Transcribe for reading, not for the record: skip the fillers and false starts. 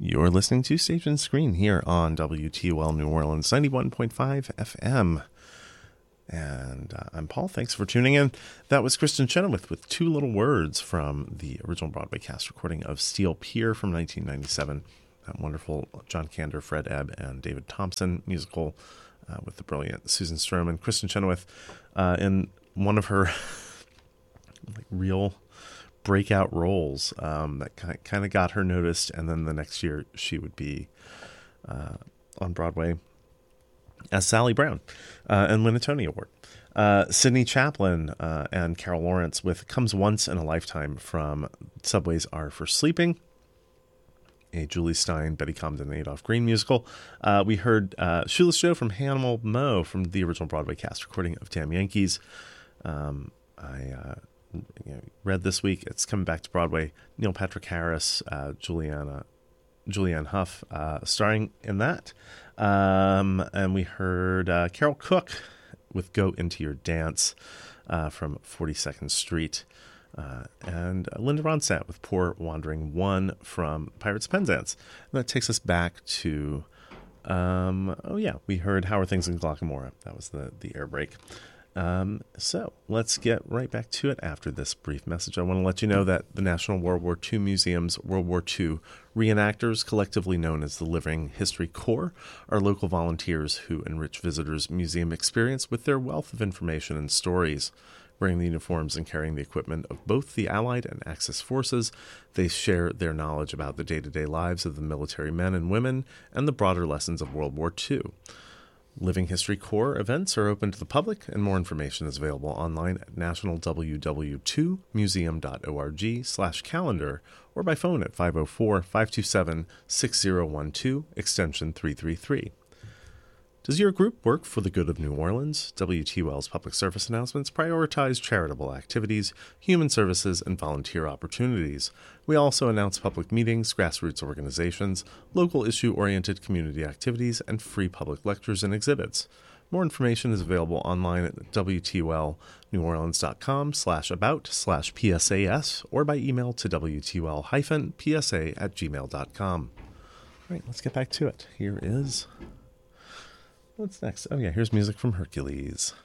You're listening to Stage and Screen here on WTOL New Orleans 91.5 FM. And I'm Paul. Thanks for tuning in. That was Kristin Chenoweth with Two Little Words from the original Broadway cast recording of Steel Pier from 1997. That wonderful John Kander, Fred Ebb, and David Thompson musical with the brilliant Susan Stroman. Kristin Chenoweth in one of her real breakout roles that kind of got her noticed, and then the next year she would be on Broadway as Sally Brown and win a Tony Award. Sidney Chaplin and Carol Lawrence with Comes Once in a Lifetime from Subways Are for Sleeping, a Julie Stein, Betty Comden, and Adolph Green musical. We heard Shoeless Joe from Hannibal Moe from the original Broadway cast recording of Damn Yankees. I read this week it's coming back to Broadway. Neil Patrick Harris, Julianne Hough starring in that. And we heard Carol Cook with Go Into Your Dance from 42nd Street. And Linda Ronstadt with Poor Wandering One from Pirates of Penzance. And that takes us back to, we heard How Are Things in Glockamora. That was the air break. So let's get right back to it after this brief message. I want to let you know that the National World War II Museum's World War II reenactors, collectively known as the Living History Corps, are local volunteers who enrich visitors' museum experience with their wealth of information and stories. Wearing the uniforms and carrying the equipment of both the Allied and Axis forces, they share their knowledge about the day-to-day lives of the military men and women and the broader lessons of World War II. Living History Corps events are open to the public, and more information is available online at nationalww2museum.org/calendar or by phone at 504-527-6012, extension 333. Does your group work for the good of New Orleans? WTOL's public service announcements prioritize charitable activities, human services, and volunteer opportunities. We also announce public meetings, grassroots organizations, local issue-oriented community activities, and free public lectures and exhibits. More information is available online at WTOLneworleans.com/about/PSAS or by email to WTOL-PSA@gmail.com. All right, let's get back to it. What's next? Here's music from Hercules.